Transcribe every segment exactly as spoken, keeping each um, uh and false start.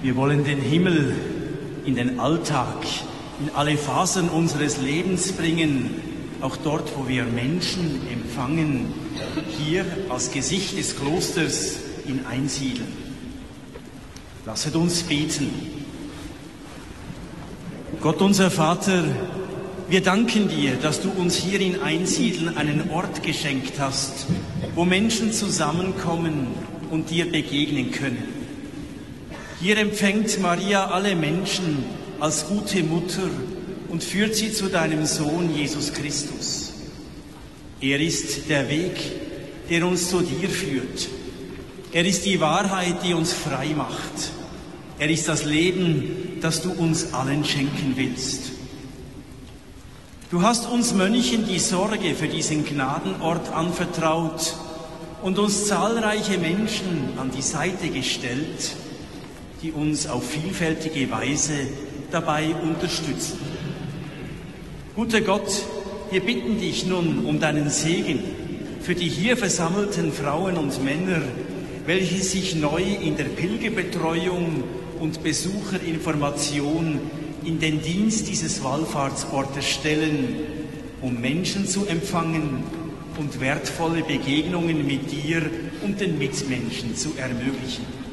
Wir wollen den Himmel in den Alltag, in alle Phasen unseres Lebens bringen, auch dort, wo wir Menschen empfangen, hier als Gesicht des Klosters ihn einsiedeln. Lasset uns beten. Gott, unser Vater, wir danken dir, dass du uns hier in Einsiedeln einen Ort geschenkt hast, wo Menschen zusammenkommen und dir begegnen können. Hier empfängt Maria alle Menschen als gute Mutter und führt sie zu deinem Sohn Jesus Christus. Er ist der Weg, der uns zu dir führt. Er ist die Wahrheit, die uns frei macht. Er ist das Leben, das du uns allen schenken willst. Du hast uns Mönchen die Sorge für diesen Gnadenort anvertraut und uns zahlreiche Menschen an die Seite gestellt, die uns auf vielfältige Weise dabei unterstützen. Guter Gott, wir bitten dich nun um deinen Segen für die hier versammelten Frauen und Männer, welche sich neu in der Pilgerbetreuung und Besucherinformation in den Dienst dieses Wallfahrtsortes stellen, um Menschen zu empfangen und wertvolle Begegnungen mit dir und den Mitmenschen zu ermöglichen.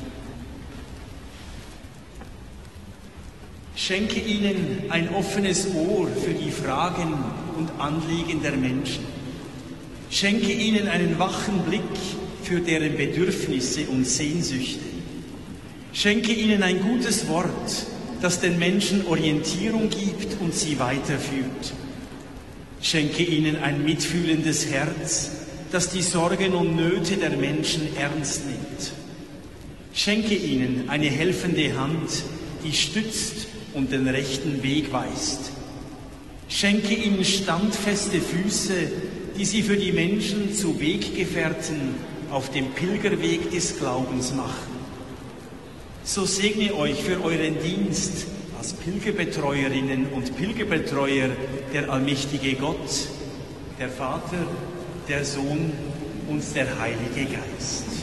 Schenke ihnen ein offenes Ohr für die Fragen und Anliegen der Menschen. Schenke ihnen einen wachen Blick für deren Bedürfnisse und Sehnsüchte. Schenke ihnen ein gutes Wort, das den Menschen Orientierung gibt und sie weiterführt. Schenke ihnen ein mitfühlendes Herz, das die Sorgen und Nöte der Menschen ernst nimmt. Schenke ihnen eine helfende Hand, die stützt und den rechten Weg weist. Schenke ihnen standfeste Füße, die sie für die Menschen zu Weggefährten auf dem Pilgerweg des Glaubens machen. So segne euch für euren Dienst als Pilgerbetreuerinnen und Pilgerbetreuer der allmächtige Gott, der Vater, der Sohn und der Heilige Geist.